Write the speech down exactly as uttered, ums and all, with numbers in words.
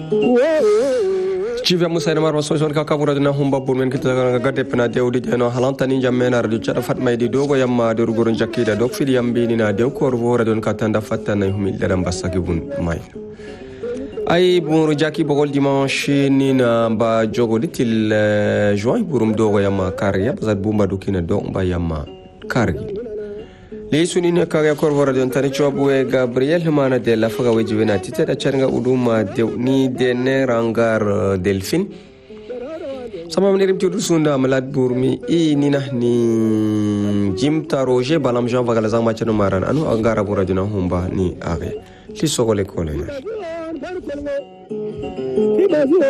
Chief Musa Mar was on Kakabura na Humba Burman Gatepna Deudi and Halantani Jamena Rucha Fat Maidi Dogo Yama Durgurun Jakida Dog Filiam Binina Deukor Vora don Katanda Fatana Humil Basakibun Mai. Ai bon Jackie Bogol dimanche nina ba jogo ditil juin burum dogo yama karya bazat bumba dukina dong ba yama kargi. Le sunina karya korvora don tani chobu e Gabriel Humana de la faga wejivena tita da changa uduma de ni de ne rangar delfin. Sama menirim tudu sunda malad burmi i nina ni Jim Taroje balam Jean Vagalazang machano maran anu angara bura dina humba ni ave. Li sogole kolena.